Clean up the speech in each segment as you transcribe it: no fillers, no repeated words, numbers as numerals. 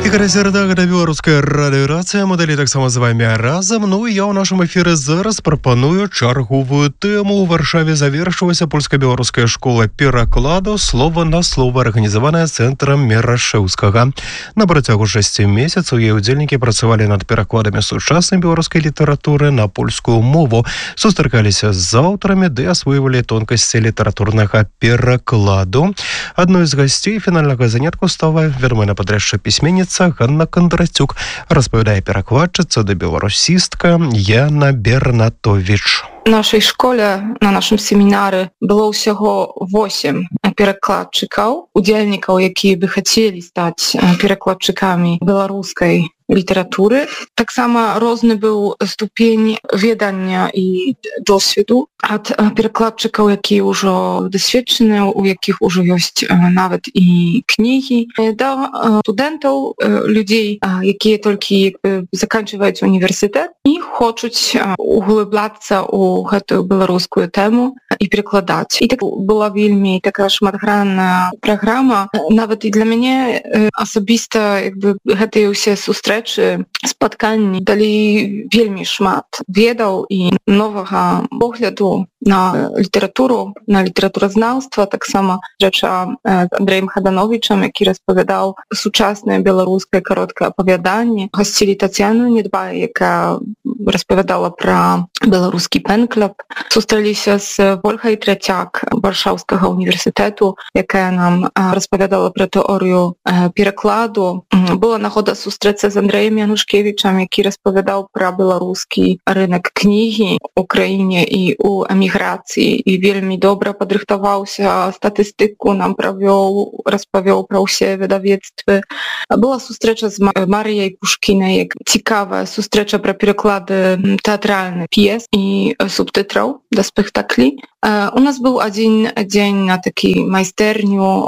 Ігор Середа, беларуская радыёрацыя, мадэлі таксама з вами разам. Ну і я ў нашым эфіры зараз прапаную чарговую тэму. У Варшаве завершылася польска-беларуская школа перакладу слова на слова, арганізаваная цэнтрам Мерашэўскага. На працягу 6 месяцаў яе ўдзельнікі працавалі над перакладамі сучаснай беларускай літаратуры на польскую мову, сустракаліся з аўтарамі ды асвойвалі тонкасці літаратурнага перакладу. Адной з гасцей фінальнага занятку стала вядомая на падряджча пісьменніца Ганна Кондратюк, распавядае перакладчыца да беларусістка Яна Бернатович. В нашей школе, на нашым семінары было ўсяго 8 перакладчыкаў, удзельнікаў, якія бы хацелі стаць перакладчыкамі беларускай літаратуры. Таксама розны быў ступень ведання і досведу ад перакладчыкаў, якія ўжо дасведчаныя, у якіх ужо ёсць нават і кнігі, да студэнтаў, людзей, якія толькі заканчваюць універсітэт і хочуць углыбляцца ў гэтую беларускую тэму і перакладаць. І так была вельмі такая шматгранная праграма. Нават і для мяне асабіста гэтыя ўсе сустрэчы, спатканні далі вельмі шмат ведаў і новага погляду на літаратуру, на літаратуразнаўства. Таксама рэча з Андрэем Хадановічам, які распавядаў сучаснае беларускае кароткае апавяданне. Гасцілі Тацяну Недбай, якая распавядала пра беларускі пэн-клуб. Сустрэліся з Вольгай Трэцяк Варшаўскага універсітэту, якая нам распавядала пра тэорыю перакладу. Была нагода сустрэцца з Андрэем Янушкевічам, які распавядаў пра беларускі рынак кнігі ў краіне і ў эміграцыі, і вельмі добра падрыхтаваўся, статыстыку нам правёў, распавёў пра ўсе выдавецтвы. Была сустрэча з Марыяй Пушкінай, цікавая сустрэча пра пераклады тэатральных п'ес і субтытраў да спектаклі. У нас быў адзін дзень на такі майстэрню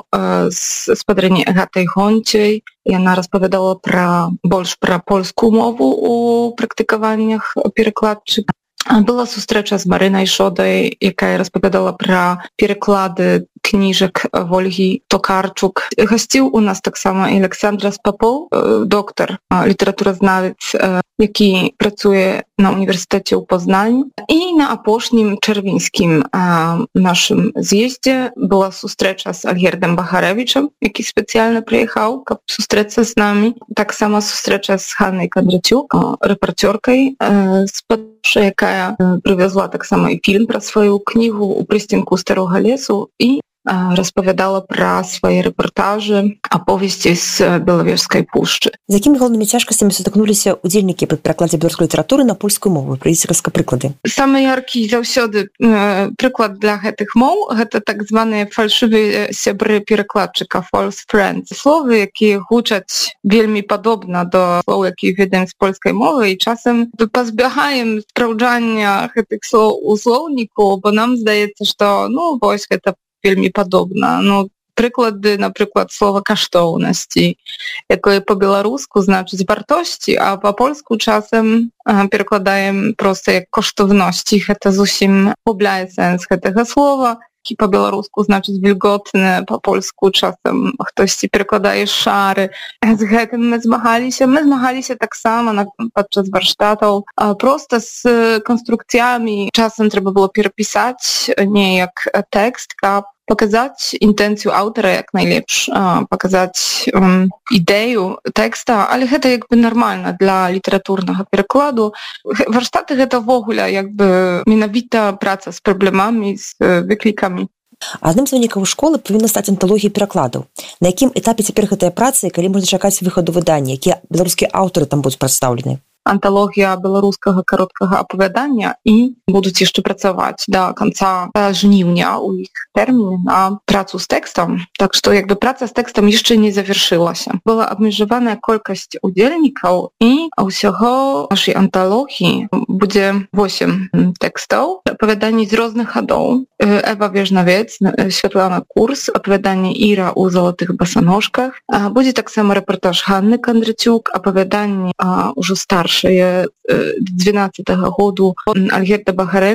з гаспадарыняй Агатай Гонцей. Яна распавядала больш пра польскую мову у практыкаваннях перакладчыка. Была сустрэча з Марынай Шодай, якая распавядала пра пераклады кніжак Вольгі Токарчук. Гасціў у нас таксама Александрас Папоў, доктар, літаратуразнавец, які працуе на універсітэце ў Познані. І на апошнім чэрвеньскім нашым з'ездзе была сустрэча з Альгердам Бахарэвічам, які спецыяльна прыехаў, каб сустрэцца з намі. Таксама сустрэча з Ганнай Кондратюк, рэпарцёркай з Польшчы, якая прывязла таксама і фільм пра сваю кнігу «У прыстінку старога лесу» і распавядала пра свае рэпартажы, аповесці з Белавежскай пушчы. З якімі галоўнымі цяжкасцямі сутыкнуліся удзельнікі пры перакладзе беларускай літаратуры на польскую мову? Прыведзіце прыклады. Самы яркі заўсёды прыклад для гэтых моў — гэта так званыя фальшывыя сябры перакладчыка, false friends. Словы, якія гучаць вельмі падобна да слоў, якія ведаем з польскай мовы, і часам пазбягаем спраўджання гэтых слоў у слоўніку, бо нам здаецца, што вось гэта вельмі падобна. Прыклады, напрыклад, слова каштоўнасці, якое па-беларуску значыць вартосці, а па-польску часам перакладаем проста як коштовнасці. Гэта зусім губляе сэнс гэтага слова. Па-беларуску значыць вільготны, па-польску часам хтосьці перакладае шары. З гэтым мы змагаліся. Мы змагаліся таксама падчас варштатаў. Проста з канструкцыямі часам трэба было перапісаць неяк тэкст, каб паказаць інтэнцыю аўтара як найлепш, паказаць ідэю тэкста, але гэта нармальна для літаратурнага перакладу. Варштаты гэта ввогуле менавіта праца з праблемамі, з выклікамі. Адным з вынікаў школы павінна стаць анталогія перакладаў. На якім этапе цяпер гэтая праца і калі можна чакаць выхаду выдання, якія беларускія аўтары там будуць прадстаўлены? Анталогія беларускага кароткага апавядання і будуць яшчэ працаваць да канца жніўня ў іх тэрміне на працу з тэкстам. Так што праца з тэкстам яшчэ не завяршылася. Была абмежаваная колькасць удзельнікаў і ўсяго нашай анталогіі будзе 8 тэкстаў, апавяданні з розных гадоў. Эва Вежнавец, Святлана Курс, апавяданне Іра ў залатых басаножках. Будзе таксама рэпартаж Ганны Кондратюк, апавяданне ўжо старшае 12-го году Альгерда Бахарэвіча.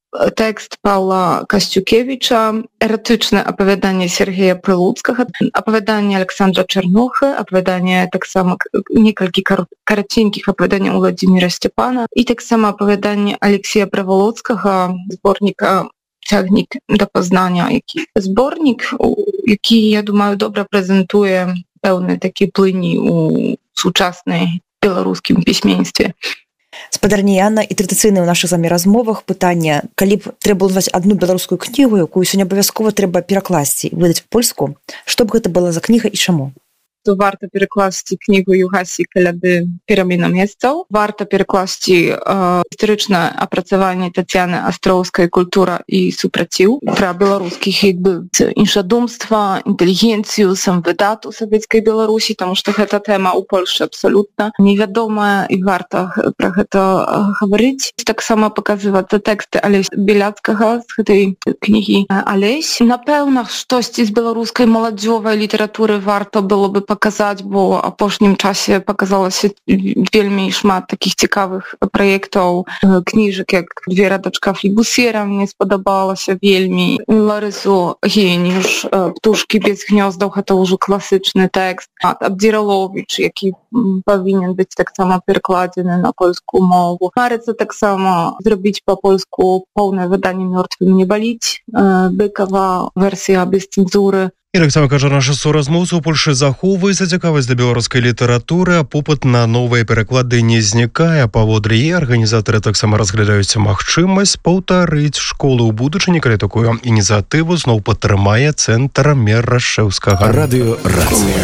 tekst Pawła Kościukiewicza, erotyczne opowiadanie Siergieja Pryludzkiego, opowiadanie Aleksandra Czernuchy, opowiadanie tak samo kilka karacinkich opowiadań u Władimira Stepana i tak samo opowiadanie Aleksieja Prawoludzkiego, zbornika Ciągnik do Poznania. Zbornik, jaki, ja думаю, добре prezentuje pełny taki płyni u współczesnej беларускім пісьменстве. Спадарня Яна, і традыцыйна ў нашых з вамі размовах пытанне, калі б трэба назваць адну беларускую кнігу, якую сёння абавязкова трэба перакласці і выдаць польску, што б гэта была за кніга і чаму? To warto перекласти книгу Югасі Каляды «Пераміна месцаў». Варта перекласти історычнае апрацаванне Тацяны Астроўскай «Культура і супраціў» пра беларускіх іншадумства, інтэлігенцыю, самвыдат у савецкай Беларусі, таму што гэта тэма ў Польшчы абсалютна невядомая і варта пра гэта гаварыць. Таксама паказвацца тэксты Алеся Біляцкага з гэтай кнігі «Алесь». Напэўна, штосьці з беларускай маладзёвай літаратуры варта было бы паказаць, бо апошнім часе паказалася вельмі шмат такіх цікавых праектаў, кніжак, як «Вера, дачка флібусера», мне спадабалася вельмі. Ларысу Геніюш «Птушкі без гнёздаў», гэта ўжо класычны тэкст. Абдзіраловіч, які павінен быць таксама перакладзены на польскую мову. Марыцца таксама зрабіць па-польску поўнае выданне «Мёртвым не баліць», Быкава версія без цэнзуры. І таксама кажа наша суразмоўца, у Польшчы захоўваецца цікавасць да беларускай літаратуры, а попыт на новыя пераклады не знікае. Паводле яе арганізатары таксама разглядаюць магчымасць паўтарыць школу ў будучыні, калі такую ініцыятыву зноў падтрымае цэнтр Мерашэўскага. Радыё Разная.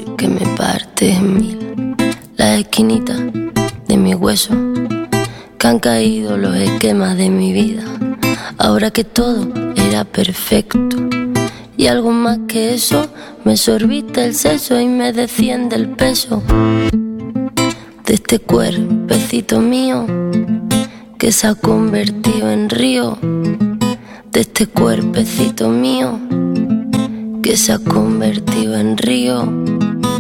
La esquinita de mi hueso, que han caído los esquemas de mi vida, ahora que todo era perfecto. Y algo más que eso, me sorbiste el seso y me desciende el peso de este cuerpecito mío que se ha convertido en río, de este cuerpecito mío que se ha convertido en río.